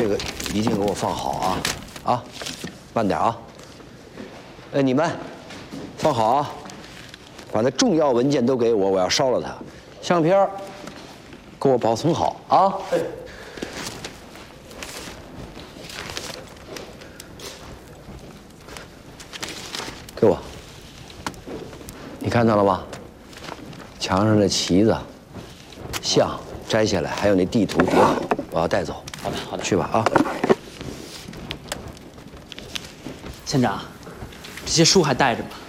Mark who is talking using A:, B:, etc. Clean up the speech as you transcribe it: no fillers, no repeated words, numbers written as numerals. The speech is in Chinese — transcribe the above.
A: 这个一定给我放好啊！啊，慢点啊！哎，你们放好啊！把那重要文件都给我，我要烧了它。相片给我保存好啊！给我，你看到了吗？墙上的旗子、像摘下来，还有那地图叠好，我要带走。
B: 好的，好的，
A: 去吧啊！
B: 县长，这些书还带着吗？